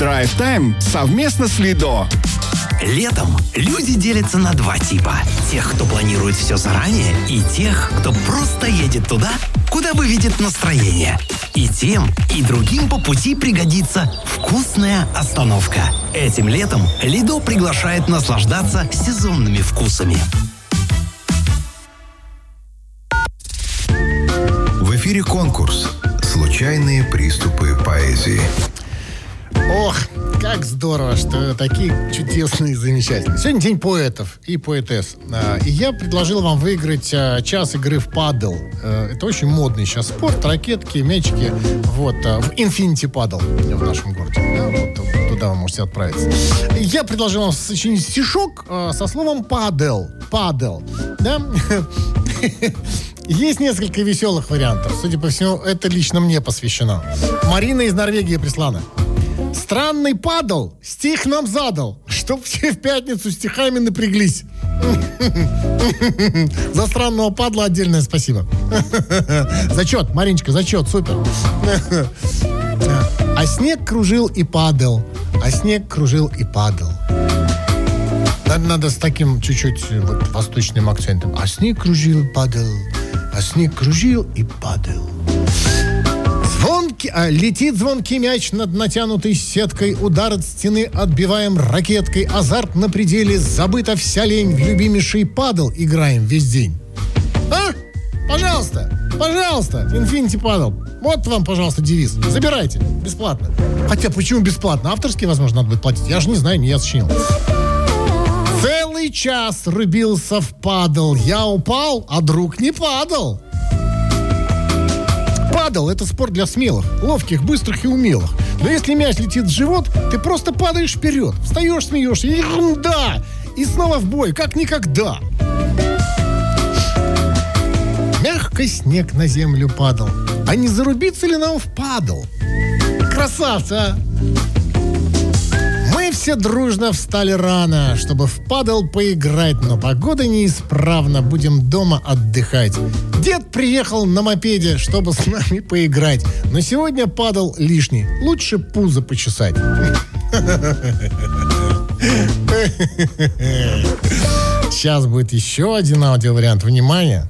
Drive Time совместно с Лидо. Летом люди делятся на два типа. Тех, кто планирует все заранее, и тех, кто просто едет туда, куда выведет настроение. И тем, и другим по пути пригодится вкусная остановка. Этим летом Лидо приглашает наслаждаться сезонными вкусами. В эфире конкурс «Случайные приступы поэзии». Ох, как здорово, что такие чудесные и замечательные. Сегодня день поэтов и поэтесс. И я предложил вам выиграть час игры в падл. Это очень модный сейчас спорт. Ракетки, мячики. Вот, в Infinity Paddle в нашем городе. Да, вот туда вы можете отправиться. Я предложил вам сочинить стишок со словом падл. Падл. Да? Есть несколько веселых вариантов. Судя по всему, это лично мне посвящено. Марина из Норвегии прислала. Странный падл, стих нам задал, чтоб все в пятницу стихами напряглись. За странного падла отдельное спасибо. Зачет, Мариночка, зачет, супер. А снег кружил и падал, а снег кружил и падал. Надо с таким чуть-чуть вот восточным акцентом. А снег кружил и падал, а снег кружил и падал. Летит звонкий мяч над натянутой сеткой, удар от стены отбиваем ракеткой, азарт на пределе, забыта вся лень, в любимейший падл играем весь день. Пожалуйста, Infinity Paddle. Вот вам, пожалуйста, девиз. Забирайте, бесплатно. Хотя, почему бесплатно? Авторский, возможно, надо будет платить. Я же не знаю, не я сочинил. Целый час рубился в падл. Я упал, а друг не падал. Падл — это спорт для смелых, ловких, быстрых и умелых. Но если мяч летит в живот, ты просто падаешь вперед. Встаешь, смеешься, и ерунда! И снова в бой, как никогда. Мягко снег на землю падал. А не зарубиться ли нам в падл? Красавцы, а! Мы все дружно встали рано, чтобы в падл поиграть, но погода неисправна, будем дома отдыхать. Дед приехал на мопеде, чтобы с нами поиграть, но сегодня падл лишний, лучше пузо почесать. Сейчас будет еще один аудиовариант. Внимание.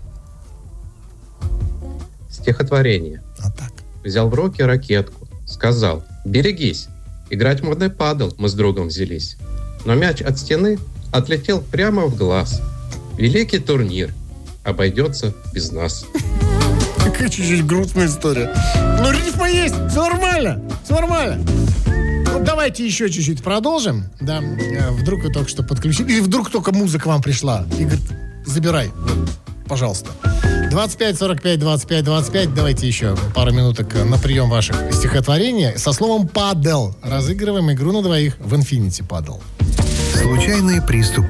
Стихотворение. Вот так. Взял в руки ракетку, сказал: берегись. Играть в модный падл мы с другом взялись. Но мяч от стены отлетел прямо в глаз. Великий турнир обойдется без нас. Какая чуть-чуть грустная история. Ну, рифма есть, все нормально. Вот давайте еще чуть-чуть продолжим. Да, вдруг вы только что подключили, или вдруг только музыка вам пришла. И говорит, забирай, вот, пожалуйста. 25 45 25 25. Давайте еще пару минуток на прием ваших стихотворений со словом «падл». Разыгрываем игру на двоих в Infinity Paddle. Случайные приступы